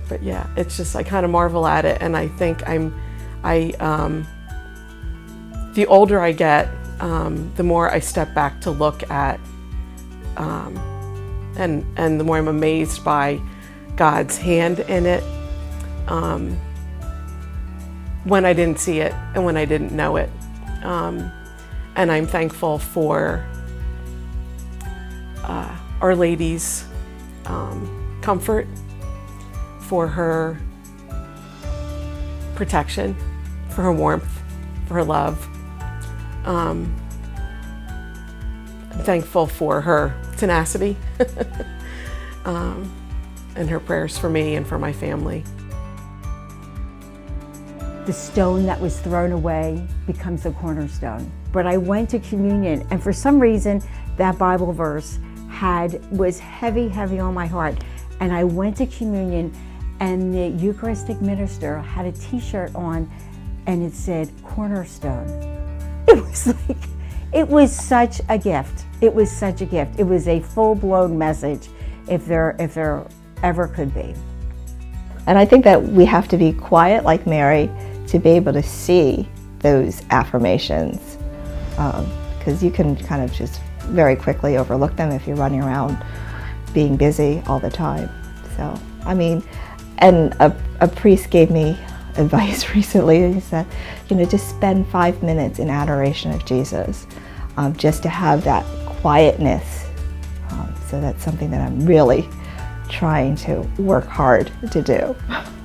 But yeah, it's just, I kind of marvel at it, and I think the older I get, the more I step back to look at, and the more I'm amazed by God's hand in it, when I didn't see it and when I didn't know it. And I'm thankful for Our Lady's comfort, for her protection, for her warmth, for her love. I'm thankful for her tenacity and her prayers for me and for my family. The stone that was thrown away becomes the cornerstone. But I went to communion, and for some reason that Bible verse was heavy on my heart. And I went to communion, and the Eucharistic minister had a t-shirt on, and it said cornerstone. It was such a gift. It was such a gift. It was a full-blown message, if there ever could be. And I think that we have to be quiet like Mary to be able to see those affirmations, because you can kind of just very quickly overlook them if you're running around being busy all the time. So, I mean, and a priest gave me advice recently. He said, just spend 5 minutes in adoration of Jesus, just to have that quietness. So that's something that I'm really trying to work hard to do.